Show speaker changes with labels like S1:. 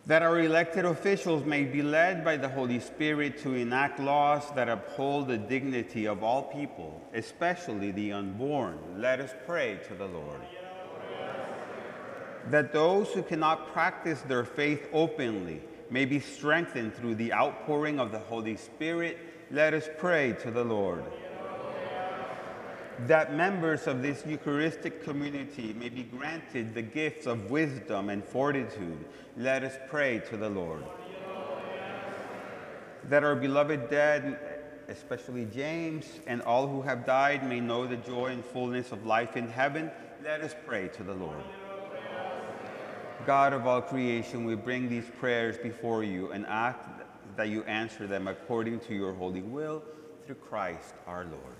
S1: That our elected officials may be led by the Holy Spirit to enact laws that uphold the dignity of all people, especially the unborn. Let us pray to the Lord. That those who cannot practice their faith openly may be strengthened through the outpouring of the Holy Spirit. Let us pray to the Lord. That members of this Eucharistic community may be granted the gifts of wisdom and fortitude. Let us pray to the Lord. That our beloved dead, especially James, and all who have died may know the joy and fullness of life in heaven. Let us pray to the Lord. God of all creation, we bring these prayers before you and ask that you answer them according to your holy will, through Christ our Lord.